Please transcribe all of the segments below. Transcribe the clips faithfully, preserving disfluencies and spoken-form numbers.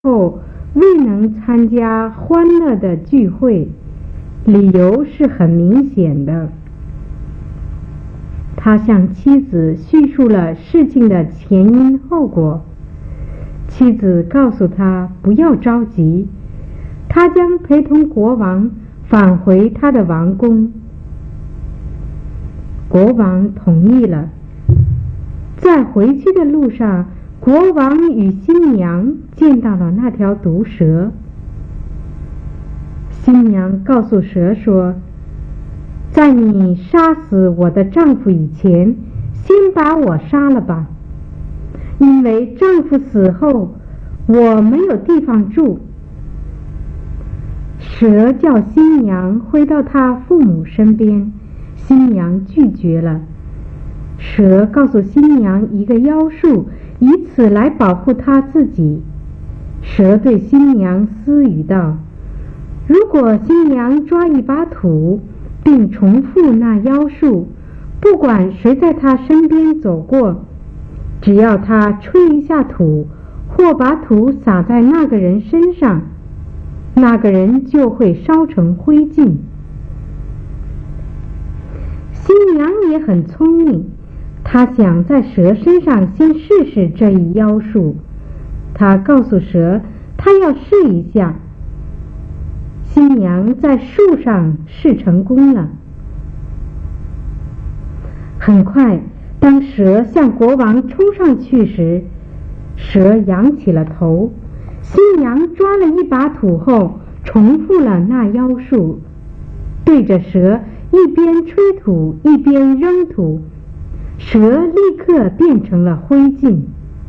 后未能参加欢乐的聚会，理由是很明显的。他向妻子叙述了事情的前因后果。妻子告诉他不要着急，他将陪同国王返回他的王宫。国王同意了。在回去的路上，国王与新娘见到了那条毒蛇。新娘告诉蛇说，在你杀死我的丈夫以前，先把我杀了吧，因为丈夫死后我没有地方住。蛇叫新娘回到她父母身边，新娘拒绝了。蛇告诉新娘一个妖术，以此来保护她自己。蛇对新娘私语道，如果新娘抓一把土并重复那妖术，不管谁在她身边走过，只要她吹一下土或把土撒在那个人身上，那个人就会烧成灰烬。新娘也很聪明，她想在蛇身上先试试这一妖术。她告诉蛇，她要试一下。新娘在树上试成功了。很快，当蛇向国王冲上去时，蛇仰起了头。新娘抓了一把土后，重复了那妖术，对着蛇一边吹土一边扔土，蛇立刻变成了灰烬。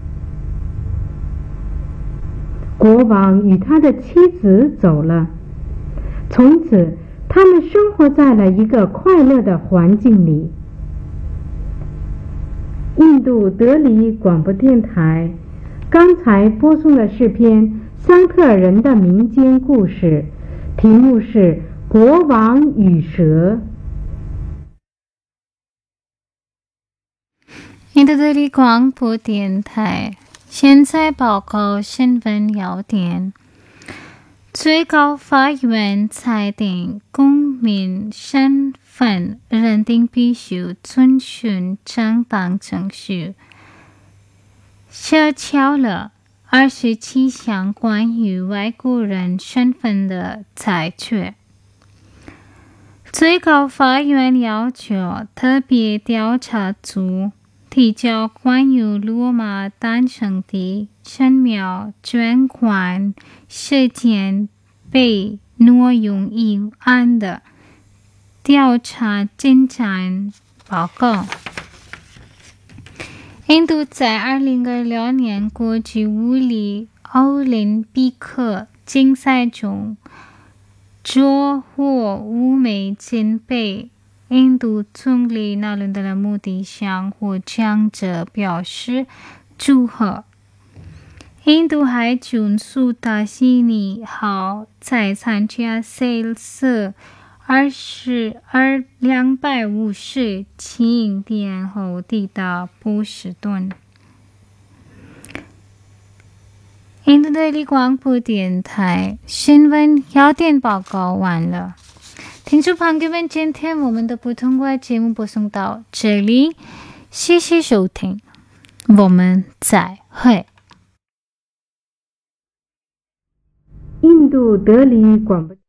国王与他的妻子走了，从此他们生活在了一个快乐的环境里。印度德里广播电台刚才播送的是篇桑特尔人的民间故事，题目是《国王与蛇》。 印度德里广播电台现在报告新闻要点。最高法院裁定公民身份认定必须遵循正当程序，撤销了二十七项关于外国人身份的裁决。最高法院要求特别调查组提交关于罗马诞生地神庙捐款事件被挪用一案的调查进展报告。印度在二零二六年国际物理奥林匹克竞赛中夺获五枚金杯。印度总理纳伦德拉莫迪向获奖者表示祝贺。印度海军苏达西尼号在参加赛事二十二两百五十七天后抵达波士顿。印度德里广播电台新闻要点报告完了。听众朋友们，今天我们的普通话节目播送到这里，谢谢收听，我们再会。 印度德里广播